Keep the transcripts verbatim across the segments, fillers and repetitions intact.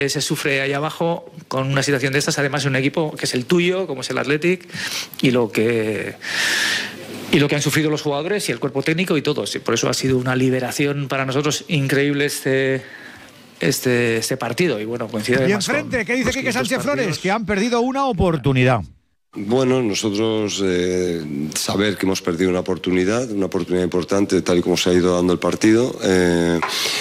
se sufre ahí abajo con una situación de estas, además en un equipo que es el tuyo, como es el Athletic, y lo que y lo que han sufrido los jugadores y el cuerpo técnico y todos. Y por eso ha sido una liberación para nosotros increíble este este, este partido. Y bueno, coincide. Y enfrente, ¿qué dice Quique Sánchez Flores? Que han perdido una oportunidad. Bueno, nosotros eh, saber que hemos perdido una oportunidad, una oportunidad importante tal y como se ha ido dando el partido, eh,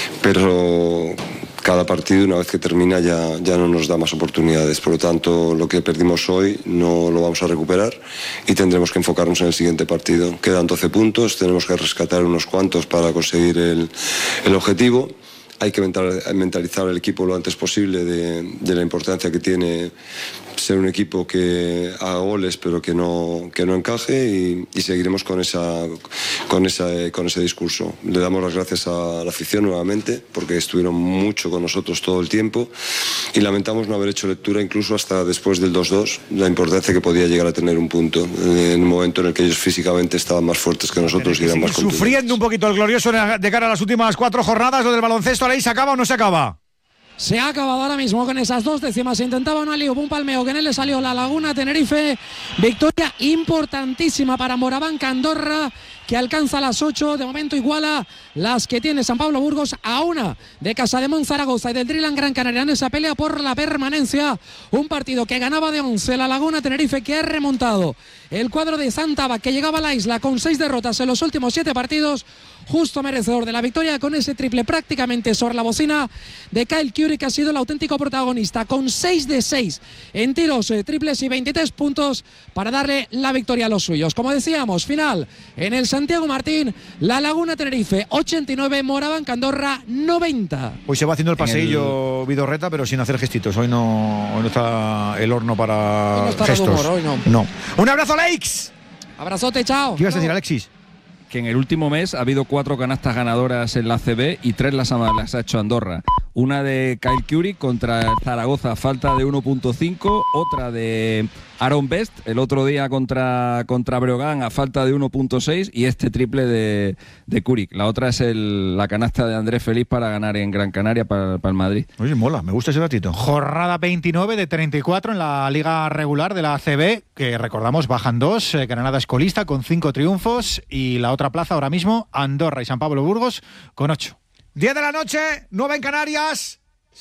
pero cada partido una vez que termina ya, ya no nos da más oportunidades, por lo tanto lo que perdimos hoy no lo vamos a recuperar y tendremos que enfocarnos en el siguiente partido. Quedan doce puntos, tenemos que rescatar unos cuantos para conseguir el, el objetivo. Hay que mentalizar al equipo lo antes posible de, de la importancia que tiene ser un equipo que haga goles pero que no, que no encaje y, y seguiremos con, esa, con, esa, con ese discurso. Le damos las gracias a la afición nuevamente porque estuvieron mucho con nosotros todo el tiempo y lamentamos no haber hecho lectura incluso hasta después del dos dos, la importancia que podía llegar a tener un punto en un momento en el que ellos físicamente estaban más fuertes que nosotros y eran más contundentes. Sufriendo un poquito el glorioso de cara a las últimas cuatro jornadas, lo del baloncesto. ¿Ahí se acaba o no se acaba? Se ha acabado ahora mismo con esas dos décimas. Se intentaba una lío, un palmeo que en él le salió la Laguna Tenerife. Victoria importantísima para Morabanca Andorra, que alcanza las ocho. De momento iguala las que tiene San Pablo Burgos a una de Casademón Zaragoza y del Drilan Gran Canaria en esa pelea por la permanencia. Un partido que ganaba de once la Laguna Tenerife, que ha remontado el cuadro de Santaba, que llegaba a la isla con seis derrotas en los últimos siete partidos. Justo merecedor de la victoria con ese triple prácticamente sobre la bocina de Kyle Curry, que ha sido el auténtico protagonista con seis de seis en tiros eh, triples y veintitrés puntos para darle la victoria a los suyos. Como decíamos, final en el Santiago Martín, la Laguna Tenerife ochenta y nueve, Morabanca Andorra noventa. Hoy se va haciendo el paseillo el... Vidorreta, pero sin hacer gestitos. Hoy no, hoy no está el horno para hoy no está gestos. Humor, hoy no. no. Un abrazo, Alex. Abrazote, chao. ¿Qué ibas a decir, Alexis? Que en el último mes ha habido cuatro canastas ganadoras en la A C B y tres las ha, las ha hecho Andorra. Una de Kyle Curry contra Zaragoza, falta de uno punto cinco. Otra de Aaron Best, el otro día contra, contra Breogán, a falta de uno punto seis. Y este triple de, de Curry. La otra es el, la canasta de Andrés Feliz para ganar en Gran Canaria para, para el Madrid. Oye, mola, me gusta ese ratito. Jornada veintinueve de treinta y cuatro en la liga regular de la A C B, que recordamos bajan dos. eh, Granada es colista con cinco triunfos y la otra plaza ahora mismo Andorra y San Pablo Burgos con ocho. diez de la noche, nueve en Canarias.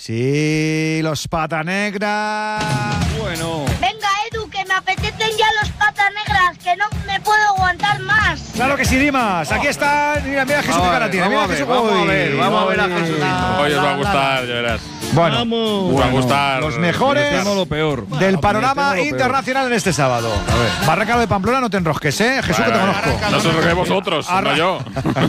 Sí, los Pata Negra. Bueno. Venga, Edu, que me apetecen ya los Pata Negras, que no me puedo aguantar más. Claro que sí, Dimas. Aquí están. Mira, mira a Jesús que cara tiene. Mira a Jesús. Vamos a ver, vamos a ver a Jesús. Hoy os va a gustar, ya verás. Bueno, os va a gustar. Los mejores lo peor. del panorama lo internacional en este sábado. A ver. Barranca de Pamplona, no te enrosques, ¿eh? Jesús, Vale, que te vale. conozco. No se os vosotros, Arra- no yo.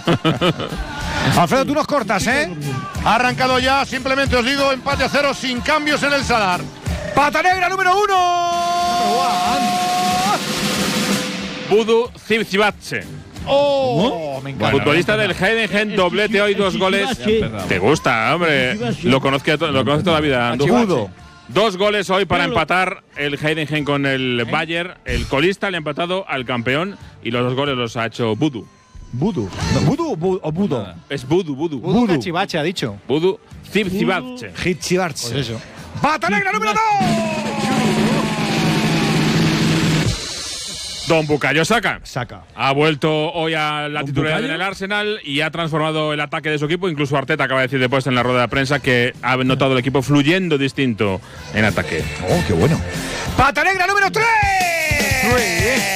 Alfredo, tú nos cortas, ¿eh? Ha arrancado ya, simplemente os digo, empate a cero sin cambios en el Sadar. Pata Negra número uno. Budu Cibcibatse. Oh, me encanta. Futbolista del Heidenheim, doblete hoy, dos goles. Te gusta, hombre. Lo conozco, lo conozco toda la vida. Andujo. Dos goles hoy para empatar el Heidenheim con el Bayern. El colista le ha empatado al campeón y los dos goles los ha hecho Budu. Budu. No, ¿Budu o bu- o Budo? Es Budu, Budu. Budu Cachivache ha dicho. Budu Cibcibatse. Hitchibarts. Pues eso. Pata Negra número dos. Don Bukayo Saka. Saca. Ha vuelto hoy a la ¿Don titularidad Bukayo? en el Arsenal y ha transformado el ataque de su equipo. Incluso Arteta acaba de decir después en la rueda de prensa que ha notado el equipo fluyendo distinto en ataque. Oh, qué bueno. Pata Negra número tres.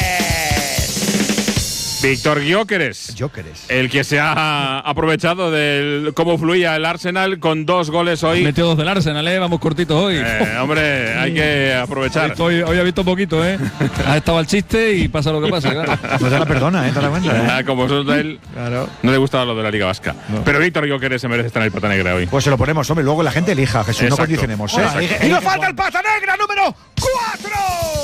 Víctor Gyökeres, Jóqueres. el que se ha aprovechado de cómo fluía el Arsenal con dos goles hoy. Metió dos del Arsenal, ¿eh? Vamos cortitos hoy. Eh, hombre, hay que aprovechar. Hoy, hoy ha visto poquito, ¿eh? Ha estado al chiste y pasa lo que pasa, claro. No te la perdona, ¿eh? Te la cuenta, ¿eh? Ah, como sos de él, Claro. no le gustaba lo de la Liga Vasca. No. Pero Víctor Gyökeres se merece estar en el Pata Negra hoy. Pues se lo ponemos, hombre. Luego la gente elija, Jesús. No Exacto. condicionemos, ¿eh? Bueno, elige- y nos elige falta el Pata Negra número cuatro.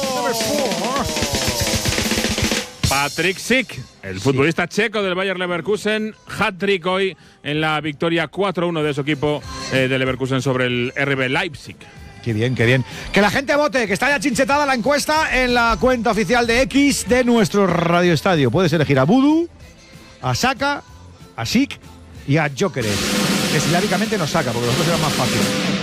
Patrick Schick, el futbolista checo del Bayer Leverkusen, hat-trick hoy en la victoria cuatro uno de su equipo eh, de Leverkusen sobre el R B Leipzig. Qué bien, qué bien. Que la gente vote, que está ya chinchetada la encuesta en la cuenta oficial de X de nuestro Radio Estadio. Puedes elegir a Budu, a Saka, a Schick y a Jóqueres. Que silábicamente nos saca, porque los dos eran más fáciles.